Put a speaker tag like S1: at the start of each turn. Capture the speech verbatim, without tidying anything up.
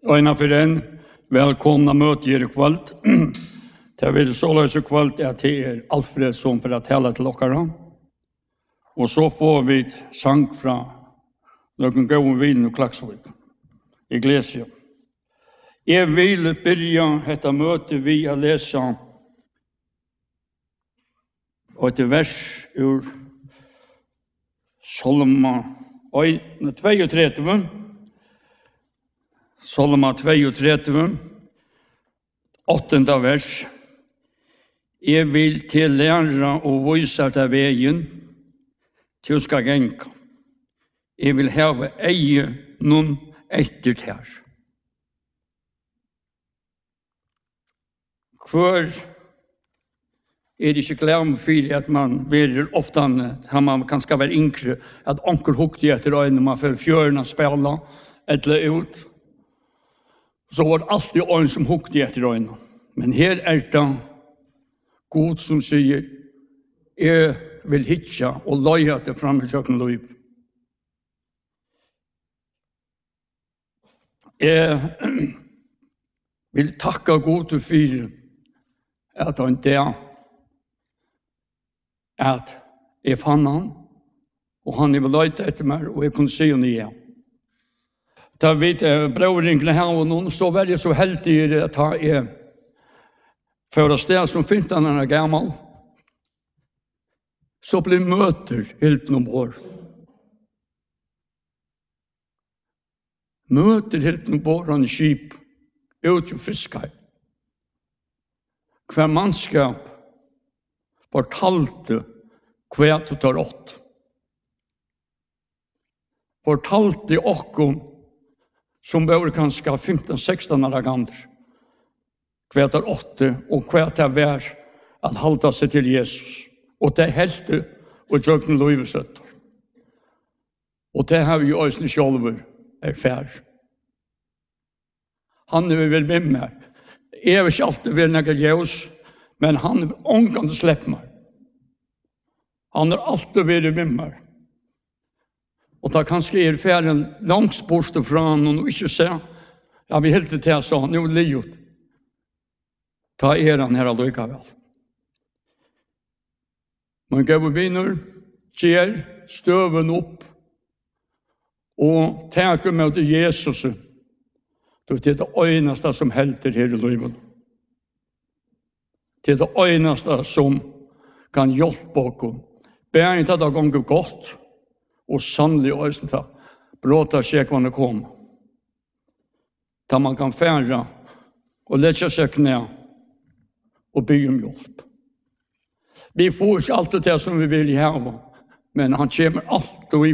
S1: Øyna for en, velkomna møte her i kveld. Det vil så løs i kveld at det er Alfred som for å tale til dere. Og så får vi sang fra noen gode vin og Klaksvik. Iglesia. Jeg vil begynne dette møte vi å lese og et vers ur Salma trettio. Salma trettio, åttende vers. Jeg vil til lære og vise til veien til å skal genka. Jeg vil heve eie noen etter her. Hvor er det ikke glede for at man vil ofte, når man kan skal være yngre, at anker hukte etter øynene, man får fjørene spille eller ut. Så var det alltid øynene som hukte etter øynene. Men her er det God som sier, jeg vil hitja og løye det frem i kjøkken løyp. Jeg vil takke God til fire at han der at jeg fann han, og han er løyte etter meg, og jeg kunne se henne igjen. Da vet jeg, brødringene her og noen, så var jeg så heldig i det at jeg for å sted som finnes han er gammel, så blir møter helt noen år. Møter helt noen år, han er skip, ut og fisker. Hver mannskap fortalte hva du tar åt. Fortalte okkom som var kanskje femton sexton år gamle, hva tar åtte og hva tar vær at halda seg til Jesus. Og det helte og tjøkken løyvesøtter. Og det har vi jo øyne sjølver er fær. Han er vel med meg. Jeg har ikke alltid vært noe Jesus, men han er omgående slett meg. Han har alltid vært med meg. Og da kanskje er ferden langt borte fra han, og ikke se, ja, vi helt til jeg sa, nå er det livet. Da er han her allikevel. Man gav viner, kjer, støven opp, og tenker med til Jesus. Det er det øyneste som helter her i livet. Det er det øyneste som kan hjelpe oss. Bæren til det ganger godt, og sannelig øyne til bråta skjekvannet kom. Da man kan fære og lette seg knæ og be om hjelp. Vi får ikke alltid det som vi vil ha, men han kommer alltid